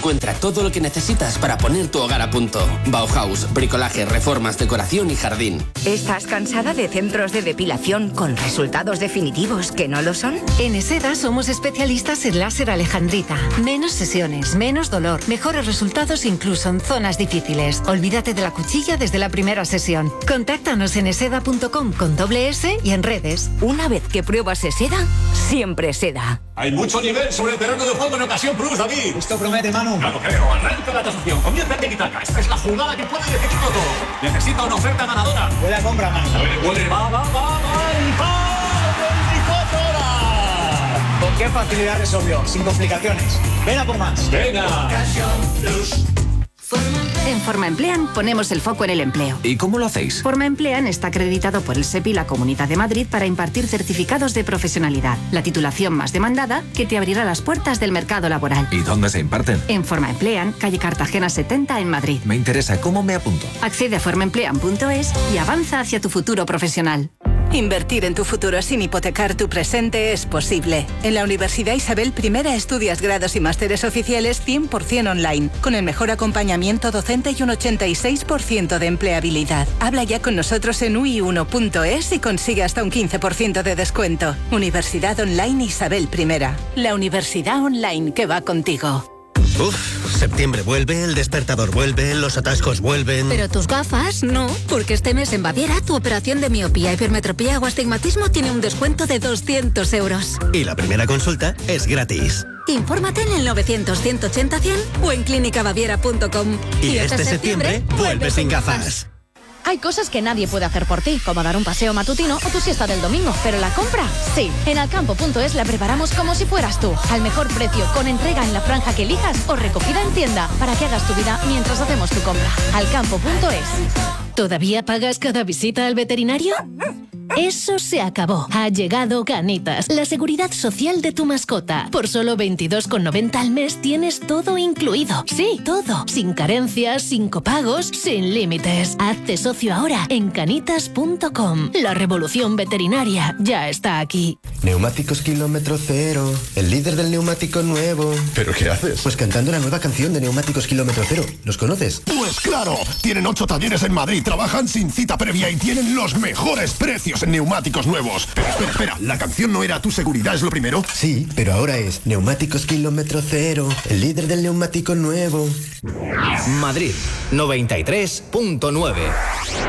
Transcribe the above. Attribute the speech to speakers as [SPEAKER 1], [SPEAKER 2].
[SPEAKER 1] Encuentra todo lo que necesitas para poner tu hogar a punto. Bauhaus, bricolaje, reformas, decoración y jardín.
[SPEAKER 2] ¿Estás cansada de centros de depilación con resultados definitivos que no lo son?
[SPEAKER 3] En Eseda somos especialistas en láser alejandrita. Menos sesiones, menos dolor, mejores resultados incluso en zonas difíciles. Olvídate de la cuchilla desde la primera sesión. Contáctanos en eseda.com con doble S y en redes.
[SPEAKER 2] Una vez que pruebas Eseda, siempre Eseda.
[SPEAKER 4] Hay mucho nivel sobre el terreno de juego en Ocasión Plus, David.
[SPEAKER 5] Esto promete, Manu.
[SPEAKER 4] Ya lo creo. Arranca la tasación. Comienza el tiki-taka. Esta es la jugada que puede decidirlo todo. Necesita una oferta ganadora.
[SPEAKER 5] Huele a compra, Manu.
[SPEAKER 4] Huele. Va.
[SPEAKER 5] Con qué facilidad resolvió, sin complicaciones. Ven a por más.
[SPEAKER 4] Venga.
[SPEAKER 5] Ocasión Plus.
[SPEAKER 3] En Forma Emplean ponemos el foco en el empleo.
[SPEAKER 6] ¿Y cómo lo hacéis?
[SPEAKER 3] Forma Emplean está acreditado por el SEPI y la Comunidad de Madrid para impartir certificados de profesionalidad, la titulación más demandada que te abrirá las puertas del mercado laboral.
[SPEAKER 6] ¿Y dónde se imparten?
[SPEAKER 3] En Forma Emplean, calle Cartagena 70 en Madrid.
[SPEAKER 6] Me interesa, ¿cómo me apunto?
[SPEAKER 3] Accede a formaemplean.es y avanza hacia tu futuro profesional.
[SPEAKER 7] Invertir en tu futuro sin hipotecar tu presente es posible. En la Universidad Isabel I estudias grados y másteres oficiales 100% online, con el mejor acompañamiento docente y un 86% de empleabilidad. Habla ya con nosotros en ui1.es y consigue hasta un 15% de descuento. Universidad Online Isabel I. La universidad online que va contigo.
[SPEAKER 8] Septiembre vuelve, el despertador vuelve, los atascos vuelven...
[SPEAKER 9] Pero tus gafas, no, porque este mes en Baviera tu operación de miopía, hipermetropía o astigmatismo tiene un descuento de 200 euros.
[SPEAKER 8] Y la primera consulta es gratis.
[SPEAKER 9] Infórmate en el 900-180-100 o en clínicabaviera.com.
[SPEAKER 8] Y este septiembre vuelve sin gafas.
[SPEAKER 10] Hay cosas que nadie puede hacer por ti, como dar un paseo matutino o tu siesta del domingo, pero la compra, sí. En alcampo.es la preparamos como si fueras tú, al mejor precio, con entrega en la franja que elijas o recogida en tienda, para que hagas tu vida mientras hacemos tu compra. Alcampo.es.
[SPEAKER 11] ¿Todavía pagas cada visita al veterinario? Eso se acabó. Ha llegado Canitas, la seguridad social de tu mascota. Por solo 22,90 al mes tienes todo incluido. Sí, todo. Sin carencias, sin copagos, sin límites. Hazte socio ahora en canitas.com. La revolución veterinaria ya está aquí.
[SPEAKER 12] Neumáticos Kilómetro Cero, el líder del neumático nuevo.
[SPEAKER 13] ¿Pero qué haces?
[SPEAKER 12] Pues cantando la nueva canción de Neumáticos Kilómetro Cero. ¿Los conoces?
[SPEAKER 13] Pues claro, tienen 8 talleres en Madrid, trabajan sin cita previa y tienen los mejores precios en neumáticos nuevos. Pero espera, ¿la canción no era Tu seguridad es lo primero?
[SPEAKER 12] Sí, pero ahora es Neumáticos Kilómetro Cero, el líder del neumático nuevo.
[SPEAKER 14] Madrid 93.9.